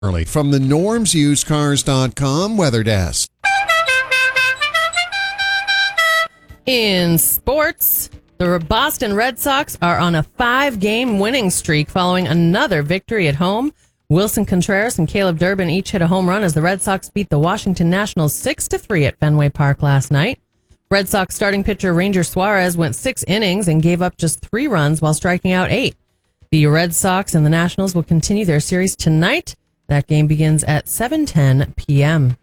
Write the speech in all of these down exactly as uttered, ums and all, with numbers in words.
Early from the norms used cars dot com weather desk. In sports, the Boston Red Sox are on a five-game winning streak following another victory at home. Wilson Contreras and Caleb Durbin each hit a home run as the Red Sox beat the Washington Nationals six to three at Fenway Park last night. Red Sox starting pitcher Ranger Suarez went six innings and gave up just three runs while striking out eight. The Red Sox and the Nationals will continue their series tonight. That game begins at seven ten p.m.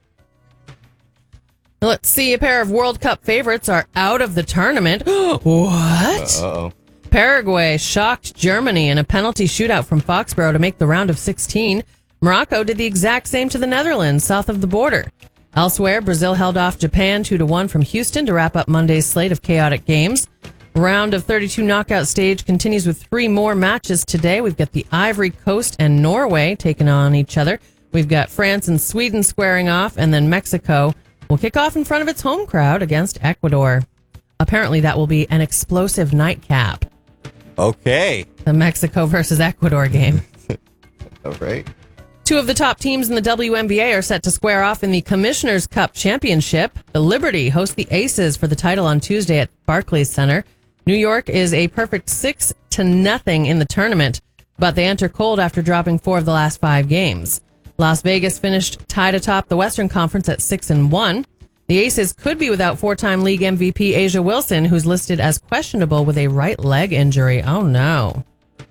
Let's see. A pair of World Cup favorites are out of the tournament. What? Uh-oh. Paraguay shocked Germany in a penalty shootout from Foxborough to make the round of sixteen. Morocco did the exact same to the Netherlands south of the border. Elsewhere, Brazil held off Japan two to one from Houston to wrap up Monday's slate of chaotic games. Round of thirty-two knockout stage continues with three more matches today. We've got the Ivory Coast and Norway taking on each other. We've got France and Sweden squaring off, and then Mexico will kick off in front of its home crowd against Ecuador. Apparently, that will be an explosive nightcap. Okay. The Mexico versus Ecuador game. All right. Two of the top teams in the W N B A are set to square off in the Commissioner's Cup Championship. The Liberty host the Aces for the title on Tuesday at Barclays Center. New York is a perfect six to nothing in the tournament, but they enter cold after dropping four of the last five games. Las Vegas finished tied atop the Western Conference at six and one. The Aces could be without four-time league M V P Asia Wilson, who's listed as questionable with a right leg injury. Oh no.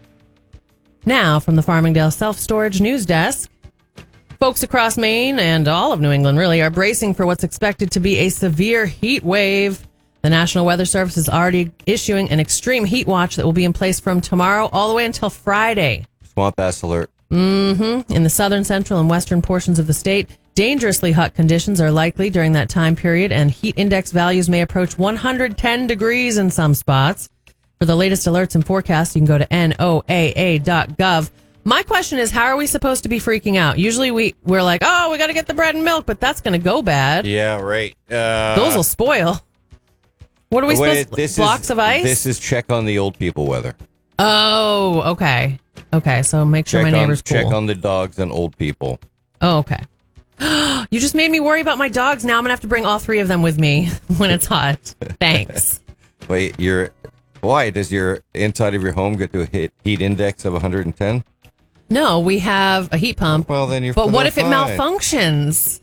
Now, from the Farmingdale Self-Storage News Desk, folks across Maine and all of New England really are bracing for what's expected to be a severe heat wave. The National Weather Service is already issuing an extreme heat watch that will be in place from tomorrow all the way until Friday. Swamp ass alert. Mm-hmm. In the southern, central, and western portions of the state, dangerously hot conditions are likely during that time period, and heat index values may approach one hundred ten degrees in some spots. For the latest alerts and forecasts, you can go to N O A A dot gov. My question is, how are we supposed to be freaking out? Usually we, we're like, oh, we got to get the bread and milk, but that's going to go bad. Yeah, right. Uh, Those will spoil. What are we wait, supposed to... this Blocks is, of ice? This is check on the old people weather. Oh, okay. Okay, so make sure check my neighbor's on, cool. Check on the dogs and old people. Oh, okay. You just made me worry about my dogs. Now I'm going to have to bring all three of them with me when it's hot. Thanks. Wait, you're... Why? Does your inside of your home get to a hit, heat index of one hundred ten? No, we have a heat pump. Well, then you're But what if fine. it malfunctions?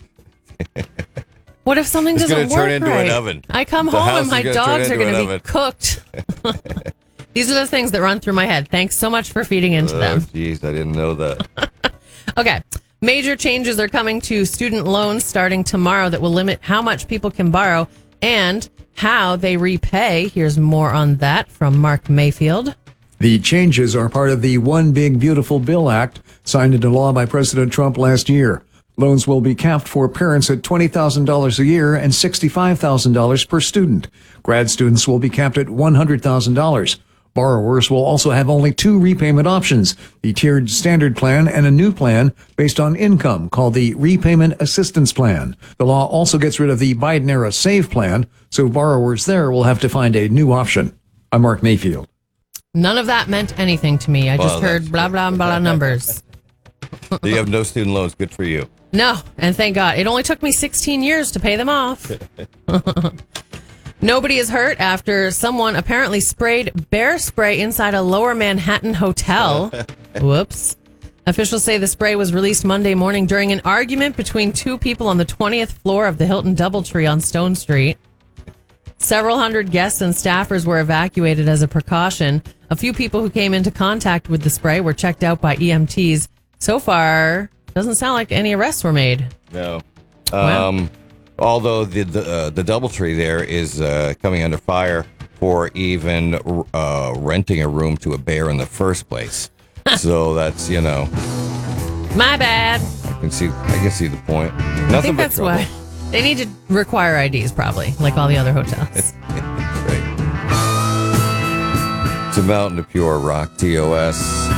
What if something It's doesn't gonna turn work into right? an oven. I come The home house and is my gonna dogs turn are into going an to be oven. cooked. These are the things that run through my head. Thanks so much for feeding into Oh, them. jeez, I didn't know that. Okay. Major changes are coming to student loans starting tomorrow that will limit how much people can borrow and how they repay. Here's more on that from Mark Mayfield. The changes are part of the One Big Beautiful Bill Act signed into law by President Trump last year. Loans will be capped for parents at twenty thousand dollars a year and sixty-five thousand dollars per student. Grad students will be capped at one hundred thousand dollars. Borrowers will also have only two repayment options, the tiered standard plan and a new plan based on income called the Repayment Assistance Plan. The law also gets rid of the Biden-era SAVE plan, so borrowers there will have to find a new option. I'm Mark Mayfield. None of that meant anything to me. I Well, just heard that's blah, blah, blah numbers. You have no student loans. Good for you. No, and thank God. It only took me sixteen years to pay them off. Nobody is hurt after someone apparently sprayed bear spray inside a Lower Manhattan hotel. Whoops. Officials say the spray was released Monday morning during an argument between two people on the twentieth floor of the Hilton Doubletree on Stone Street. Several hundred guests and staffers were evacuated as a precaution. A few people who came into contact with the spray were checked out by E M Ts. So far, doesn't sound like any arrests were made. No. Wow. Um, although the the, uh, the Doubletree there is uh, coming under fire for even uh, renting a room to a bear in the first place. So that's, you know, My bad. I can see I can see the point. Nothing I think but that's trouble. why. They need to require I Ds probably, like all the other hotels. Right. It's a Mountain of Pure Rock, T O S.